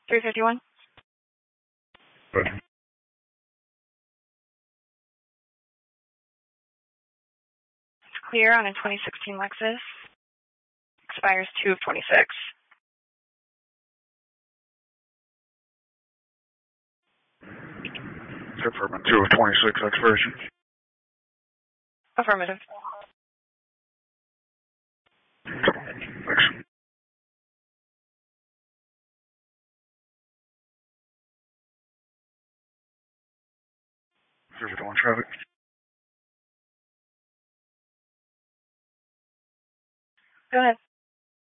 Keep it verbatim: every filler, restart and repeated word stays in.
three fifty-one. Good. It's clear on a twenty sixteen Lexus. Expires two of twenty-six. Confirming two of twenty-six expiration. Affirmative. Thanks. three fifty-one traffic. Go ahead.